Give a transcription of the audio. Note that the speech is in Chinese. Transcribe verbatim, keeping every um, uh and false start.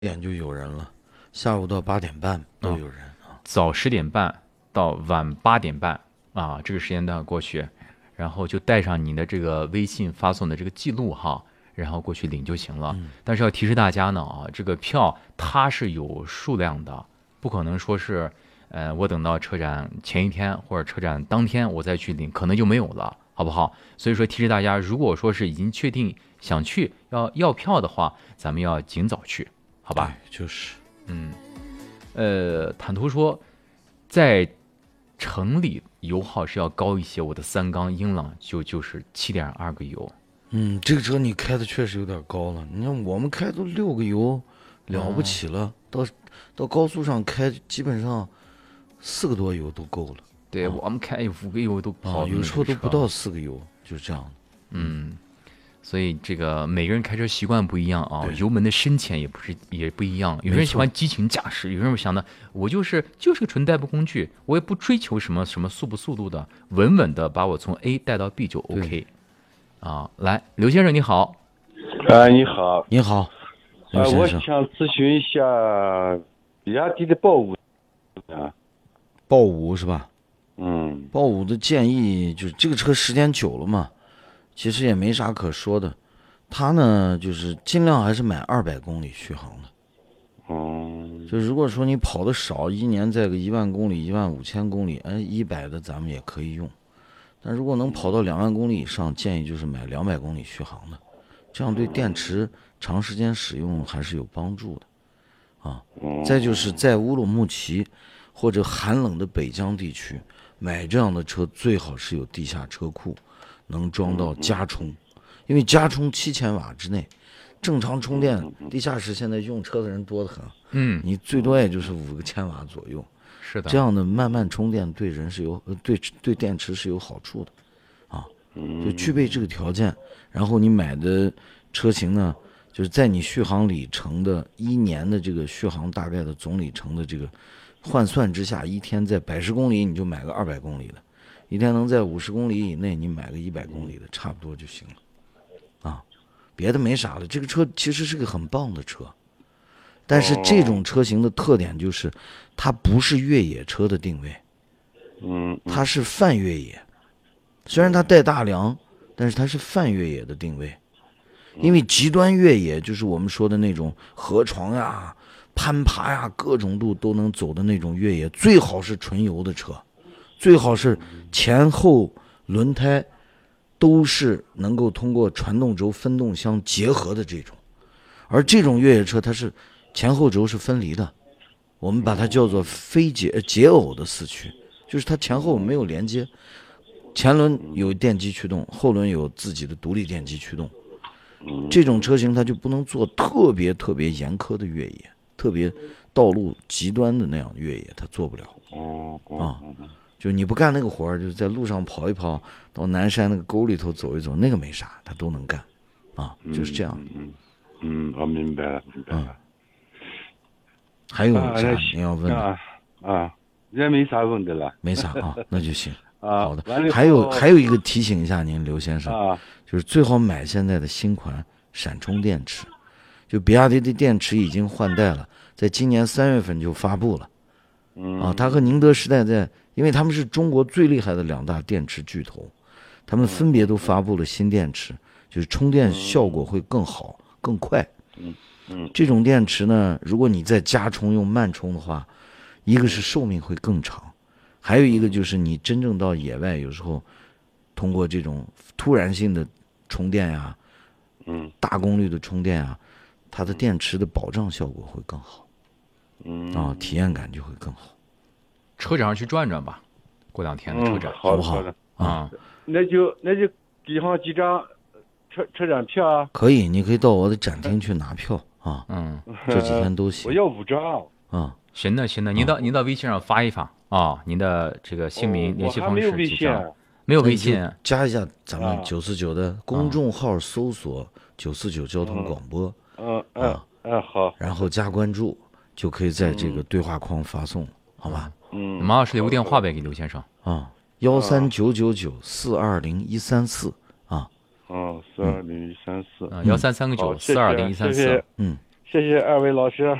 点就有人了，下午到八点半都有人啊。 早十点半到晚八点半啊，这个时间段过去，然后就带上你的这个微信发送的这个记录哈，然后过去领就行了。 嗯但是要提示大家呢啊，这个票它是有数量的，不可能说是，呃，我等到车展前一天或者车展当天我再去领，可能就没有了，好不好？所以说提示大家，如果说是已经确定想去要要票的话，咱们要尽早去，好吧？ 对，就是， 嗯，呃，坦途说，在城里油耗是要高一些，我的三缸英朗就就是七点二个油。 嗯，这个车你开的确实有点高了。你看我们开都六个油，了不起了。到到高速上开，基本上四个多油都够了。 对、我们开五个油都跑、 啊，有时候都不到四个油，就是这样的。 嗯，所以这个每个人开车习惯不一样啊， 对油门的深浅也不是也不一样。有人喜欢激情驾驶，有人想的我就是就是个纯代步工具，我也不追求什么什么速不速度的，稳稳的把我从 A 带到 B 就 OK。啊，来，刘先生你好。 啊，你好， 你好，刘啊，我先生。 想咨询一下比亚迪的豹五啊， 豹五是吧？ 嗯， 豹五的建议就是这个车时间久了嘛，其实也没啥可说的。它呢，就是尽量还是买二百公里续航的。 嗯， 就如果说你跑的少，一年在个一万公里、一万五千公里，哎，一百的咱们也可以用。但如果能跑到两万公里以上，建议就是买两百公里续航的，这样对电池长时间使用还是有帮助的，啊。再就是在乌鲁木齐或者寒冷的北疆地区买这样的车，最好是有地下车库，能装到加充，因为加充七千瓦之内，正常充电地下室现在用车的人多得很， 嗯， 你最多也就是五个千瓦左右。 是的， 这样的慢慢充电对人是有对对电池是有好处的，啊，就具备这个条件，然后你买的车型呢，就是在你续航里程的一年的这个续航大概的总里程的这个换算之下，一天在百十公里你就买个二百公里的，一天能在五十公里以内你买个一百公里的，差不多就行了，啊，别的没啥了。这个车其实是个很棒的车。但是这种车型的特点就是，它不是越野车的定位， 嗯， 它是泛越野。虽然它带大梁，但是它是泛越野的定位。因为极端越野就是我们说的那种河床呀、攀爬呀，各种路都能走的那种越野，最好是纯油的车，最好是前后轮胎都是能够通过传动轴分动相结合的这种。而这种越野车它是前后轴是分离的，我们把它叫做非解解耦的四驱，就是它前后没有连接，前轮有电机驱动，后轮有自己的独立电机驱动。这种车型它就不能做特别特别严苛的越野，特别道路极端的那样的越野，它做不了。啊，就你不干那个活儿，就是在路上跑一跑，到南山那个沟里头走一走，那个没啥，它都能干。啊，就是这样。 嗯嗯，我明白了，明白了。 还有啊， 啥那你要问的？ 啊啊，也没啥问的了。 没啥啊，那就行。 啊， 好的完了以。后还有还有一个提醒一下您，刘先生， 啊， 就是最好买现在的新款闪充电池。就比亚迪的电池已经换代了，在今年三月份就发布了。 嗯啊，它和宁德时代在，因为他们是中国最厉害的两大电池巨头，他们分别都发布了新电池，就是充电效果会更好、更快。 嗯嗯， 这种电池呢，如果你在加充用慢充的话，一个是寿命会更长，还有一个就是你真正到野外，有时候通过这种突然性的充电呀， 嗯， 大功率的充电啊，它的电池的保障效果会更好， 嗯啊，体验感就会更好。 车展上去转转吧，过两天的车展， 嗯好不好的， 啊， 那就那就给上几张车车展票啊。 可以，你可以到我的展厅去拿票啊， 嗯， 这几天都我行要五张。 啊。 行的行的，您到您到微信上发一发啊，您的这个姓名、 哦联系方我还没有微信。 式几张，没有微信那你就加一下咱们啊九四九的公众号，搜索九四九交通广播， 嗯嗯啊嗯，好。 然后加关注，就可以在这个对话框发送，好吧？ 嗯， 马老师留个电话呗，给刘先生。 啊，幺三九九九四二零一三四啊， 哦，四二零一三四。 啊，幺三三个九好谢谢四二零一三四谢谢。 嗯， 谢谢二位老师。